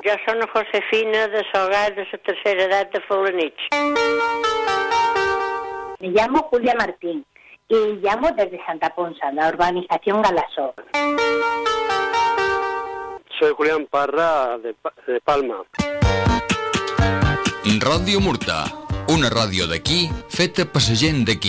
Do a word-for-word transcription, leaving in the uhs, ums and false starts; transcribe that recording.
yo soy Josefina de Sogar, de la tercera edad de Fulanich. Me llamo Julia Martín y llamo desde Santa Ponsa, la urbanización Galasó. Soy Julián Parra, de, de Palma. Ràdio Murta, una ràdio d'aquí, feta per la gent d'aquí.